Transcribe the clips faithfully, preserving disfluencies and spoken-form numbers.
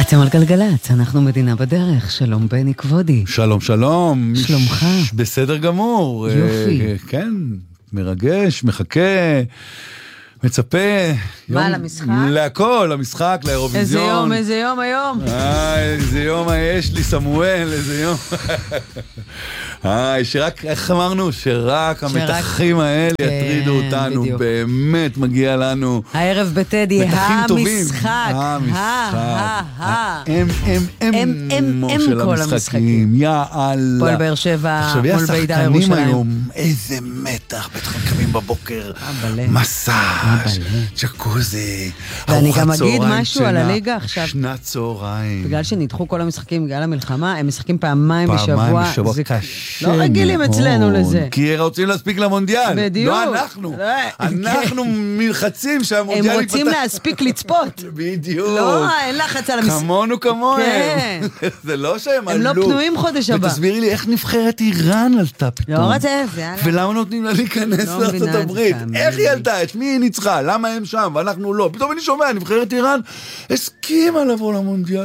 אתם על גלגלת, אנחנו מדינה בדרך. שלום בני כבודי. שלום שלום. שלומך? בסדר גמור. יופי. כן, מרגש, מחכה, מצפה. מה, למשחק? להכל, למשחק, לאירוויזיון. איזה יום, איזה יום היום. אה, איזה יום יש לי, סמואל, איזה יום. אה, שרק, איך אמרנו? שרק המתחים האלה יטרידו אותנו. באמת מגיע לנו. הערב בטדי, המשחק. המשחק. הם, הם, הם, הם של המשחקים. יאללה. פועל באר שבע, עכשיו, מול בית"ר ירושלים. השחקנים היום, איזה מתח, בטח קמים בבוקר. מסאז', ג'קוזי, ואני גם אגיד משהו על הליגה עכשיו. שנת צהריים. בגלל שנדחו כל המשחקים בגלל המלחמה, הם משחקים פעמיים בשבוע. פעמיים בשבוע, קשה. לא רגילים אצלנו לזה. כי רוצים להספיק למונדיאל. בדיוק. לא אנחנו. אנחנו מלחצים שהמונדיאל... הם רוצים להספיק לצפות. בדיוק. לא, אין לחץ על המשחק. כמונו כמוהם. זה לא שהם עלו. הם לא פנויים חודש הבא. ותסבירי לי איך נבחרת איראן עלתה פתאום. לא רוצה, זה יאללה. ולמה נותנים לה להיכנס לארצות הברית? איך היא עלתה? את מי היא ניצחה? למה הם שם ואנחנו לא? פתאום אני שומע, נבחרת איראן הסכימה לבוא למונדיאל.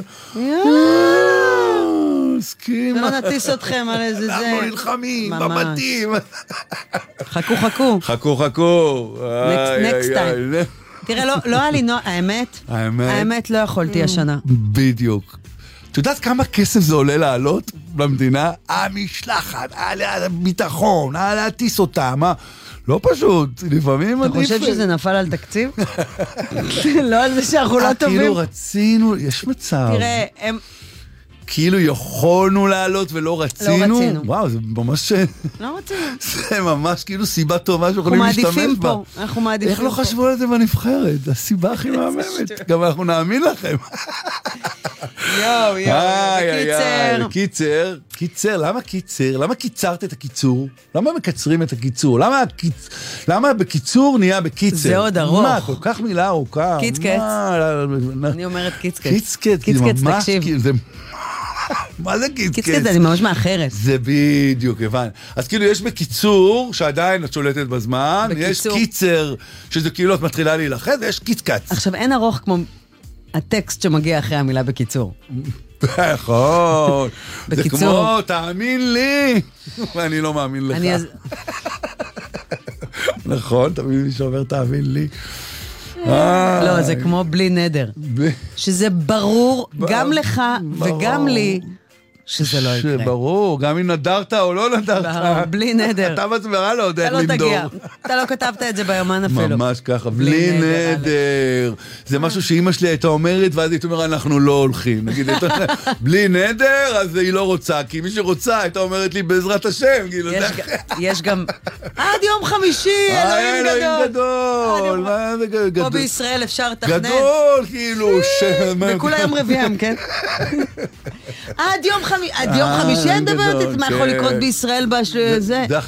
הסכימה. שלא נטיס אתכם על איזה זה. אנחנו נלחמים בבתים. חכו, חכו. חכו, חכו. next time. תראה, לא היה לי נוע... האמת? האמת לא יכולתי השנה. בדיוק. את יודעת כמה כסף זה עולה לעלות במדינה? המשלחת, הביטחון, להטיס אותם, לא פשוט, לפעמים עדיף... אתה חושב שזה נפל על תקציב? לא על זה שאנחנו לא טובים. כאילו רצינו, יש מצב. תראה, הם... כאילו יכולנו לעלות ולא רצינו. לא רצינו. וואו, זה ממש... לא רצינו. זה ממש כאילו סיבה טובה שיכולים להשתמש בה. אנחנו מעדיפים פה. אנחנו מעדיפים איך לא חשבו על זה בנבחרת? זה הסיבה הכי מהממת. גם אנחנו נאמין לכם. יואו, יואו. בקיצר. קיצר. קיצר, למה קיצר? למה קיצרת את הקיצור? למה מקצרים את הקיצור? למה, הקיצ... למה בקיצור נהיה בקיצר? זה עוד ארוך. מה, כל כך מילה ארוכה? קיצקץ. אני אומרת קיצקץ. קיצקץ. קיצקץ, תקשיב. זה... מה זה קיצקץ? קיצקץ, אני ממש מאחרת. זה בדיוק, הבן. אז כאילו יש בקיצור, שעדיין את שולטת בזמן, יש קיצר, שזה כאילו את מתחילה להילחץ, ויש קיצקץ. עכשיו, אין ארוך כמו הטקסט שמגיע אחרי המילה בקיצור. נכון. זה כמו, תאמין לי. ואני לא מאמין לך. נכון, תמיד מי שאומר תאמין לי. לא, זה כמו בלי נדר. שזה ברור גם לך וגם לי שזה לא יקרה. ברור, גם אם נדרת או לא נדרת. בלי נדר. אתה בעצמך לא יודע איך למדור. אתה לא תגיע. אתה לא כתבת את זה ביומן אפילו. ממש ככה, בלי נדר. זה משהו שאמא שלי הייתה אומרת, ואז הייתה אומרת, אנחנו לא הולכים. נגיד, בלי נדר, אז היא לא רוצה, כי מי שרוצה הייתה אומרת לי בעזרת השם. יש גם, עד יום חמישי, אלוהים גדול. גדול. פה בישראל אפשר תכנן. גדול, כאילו. וכולה יום רביעם, כן? עד יום חמישי. עד יום חמישי אני מדברת את מה יכול לקרות בישראל בזה.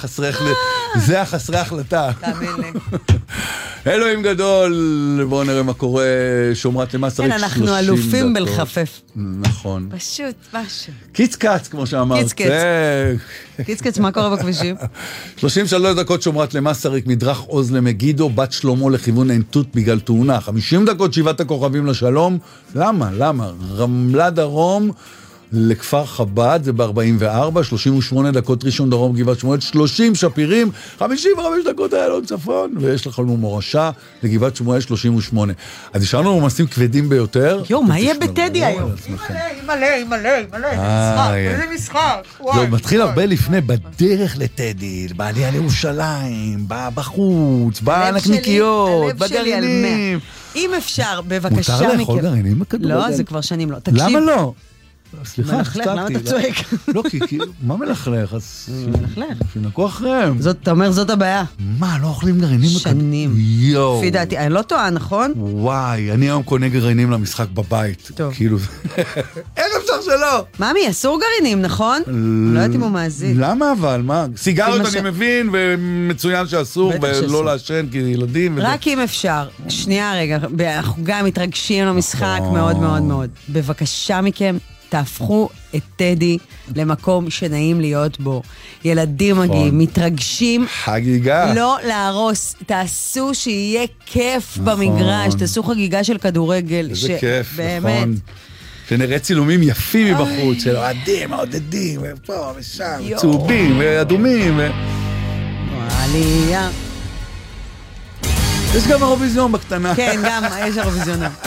זה החסרי החלטה. תאמין לי. אלוהים גדול, בואו נראה מה קורה, שומרת למסריק. כן, אנחנו אלופים בלחפף. נכון. פשוט, משהו. קיצקץ, כמו שאמרת. קיצקץ. קיצקץ, מה קורה בכבישים? שלושים ושלוש דקות שומרת למסריק, מדרך עוז למגידו, בת שלמה לכיוון עינתות בגלל תאונה. חמישים דקות שבעת הכוכבים לשלום. למה? למה? רמלה דרום, לכפר חב"ד, זה ב-ארבעים וארבע, שלושים ושמונה דקות ראשון דרום גבעת שמואל, שלושים שפירים, חמישים וחמש דקות איילון צפון, ויש לכם מורשה לגבעת שמואל שלושים ושמונה. אז יש לנו עומסים כבדים ביותר. יו, מה יהיה בטדי היום? אימאלה, אימאלה, אימאלה, אימאלה, איזה משחק. זה מתחיל הרבה לפני, בדרך לטדי, בעלייה לירושלים, בחוץ, בנקניקיות, בגרעינים. אם אפשר, בבקשה מכם. מותר לאכול גרעינים בכדורגל? לא, זה כבר שנים לא. למה לא? סליחה, מלכלך, למה אתה צועק? לא, כי, מה מלכלך? אז מלכלך. שינקו אחריהם. אתה אומר, זאת הבעיה. מה, לא אוכלים גרעינים? שנים. יואו. לפי דעתי, אני לא טועה, נכון? וואי, אני היום קונה גרעינים למשחק בבית. טוב. כאילו, איך אפשר שלא? ממי, אסור גרעינים, נכון? לא יודעת אם הוא מאזין. למה אבל? מה? סיגריות אני מבין, ומצוין שאסור, ולא לעשן, כי ילדים. רק אם אפשר. שנייה רגע, אנחנו גם מתרגשים למשחק מאוד מאוד מאוד. בבקשה מכם, תהפכו את טדי למקום שנעים להיות בו. ילדים מגיעים, מתרגשים. חגיגה. לא להרוס. תעשו שיהיה כיף במגרש. תעשו חגיגה של כדורגל. איזה כיף, נכון. שנראה צילומים יפים מבחוץ, של אוהדים, מעודדים, ופה ושם, צהובים, ואדומים. עלייה. יש גם אירוויזיון בקטנה. כן, גם, יש אירוויזיון.